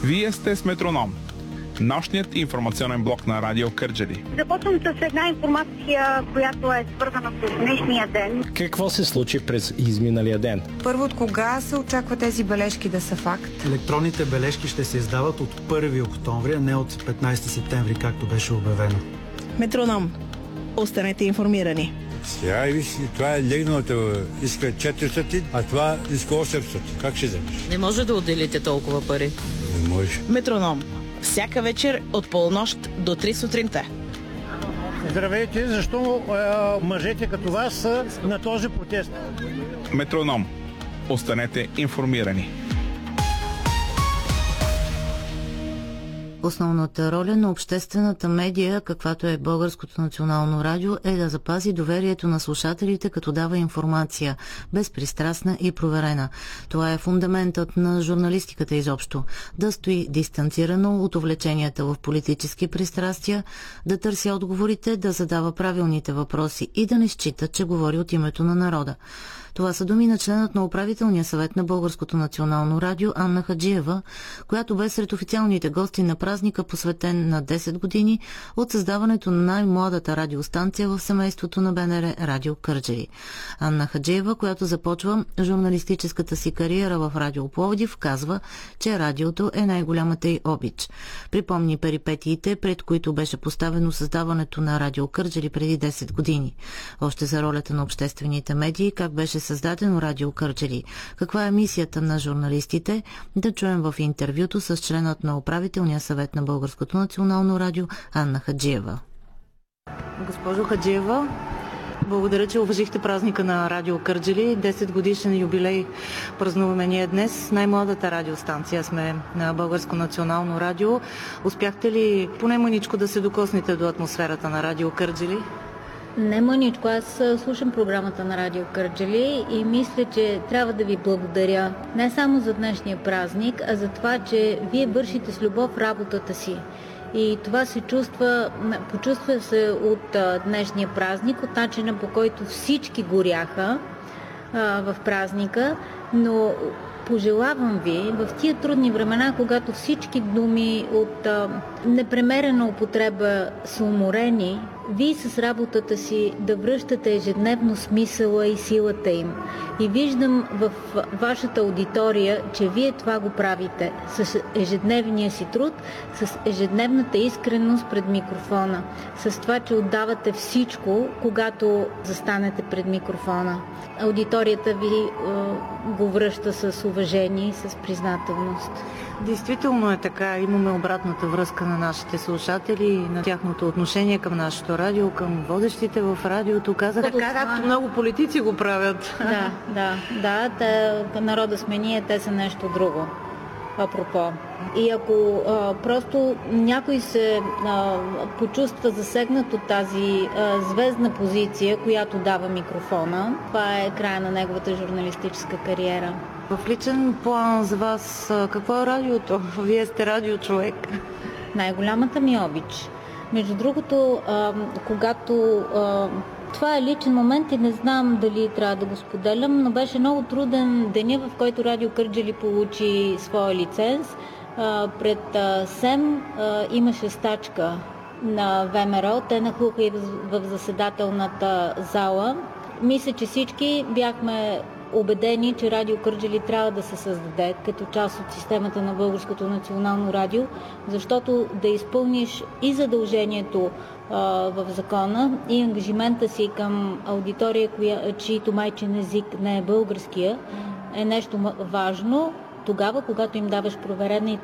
Вие сте с Метроном, нощният информационен блок на Радио Кърджали. Започвам с една информация, която е свързана с днешния ден. Какво се случи през изминалия ден? Първо, от кога се очаква тези бележки да са факт? Електронните бележки ще се издават от 1 октомври, а не от 15 септември, както беше обявено. Метроном. Останете информирани. Сега виж, това е легналата, иска 400, а това иска 800. Как ще вземеш? Не може да отделите толкова пари. Не може. Метроном. Всяка вечер от полунощ до 3 сутринта. Здравейте, защо мъжете като вас са на този протест? Метроном. Останете информирани. Основната роля на обществената медия, каквато е Българското национално радио, е да запази доверието на слушателите, като дава информация, безпристрастна и проверена. Това е фундаментът на журналистиката изобщо. Да стои дистанцирано от увлеченията в политически пристрастия, да търси отговорите, да задава правилните въпроси и да не счита, че говори от името на народа. Това са думи на членът на управителния съвет на Българското национално радио Анна Хаджиева, която бе сред официалните гости на празника, посветен на 10 години от създаването на най-младата радиостанция в семейството на БНР Радио Кърджали. Анна Хаджиева, която започва журналистическата си кариера в Радио Пловдив, казва, че радиото е най-голямата й обич. Припомни перипетиите, пред които беше поставено създаването на Радио Кърджали преди 10 години. Още за ролята на обществените медии, как беше създадено Радио Кърджали, каква е мисията на журналистите, да чуем в интервюто с членът на управителния съвет на Българското национално радио Анна Хаджиева. Госпожо Хаджиева, благодаря, че уважихте празника на Радио Кърджали. 10 годишен юбилей празнуваме ние днес. Най-младата радиостанция сме на Българско национално радио. Успяхте ли поне мъничко да се докоснете до атмосферата на Радио Кърджали? Не мъничко, аз слушам програмата на Радио Кърджали и мисля, че трябва да ви благодаря не само за днешния празник, а за това, че вие вършите с любов работата си. И това се почувства се от днешния празник, от начина, по който всички горяха в празника, но пожелавам ви в тия трудни времена, когато всички думи от непремерена употреба са уморени, вие с работата си да връщате ежедневно смисъла и силата им. И виждам в вашата аудитория, че вие това го правите с ежедневния си труд, с ежедневната искреност пред микрофона, с това, че отдавате всичко, когато застанете пред микрофона. Аудиторията ви го връща с уважение и с признателност. Действително е така. Имаме обратната връзка на нашите слушатели, на тяхното отношение към нашето радио, към водещите в радиото. Казаха, както много политици го правят. Да, народа сме ние, те са нещо друго. Апропо. И ако просто някой се почувства засегнат от тази звездна позиция, която дава микрофона, това е края на неговата журналистическа кариера. В личен план за вас, какво е радиото? Вие сте радиочовек. Най-голямата ми обич. Между другото, когато... Това е личен момент и не знам дали трябва да го споделям, но беше много труден деня, в който Радио Кърджали получи своя лиценз. Пред СЕМ имаше стачка на ВМРО. Те нахлуха и в заседателната зала. Мисля, че всички бяхме убедени, че Радио Кърджали трябва да се създаде като част от системата на Българското национално радио, защото да изпълниш и задължението в закона и ангажимента си към аудитория, чието майчин език не е българския, е нещо важно тогава, когато им даваш проверена и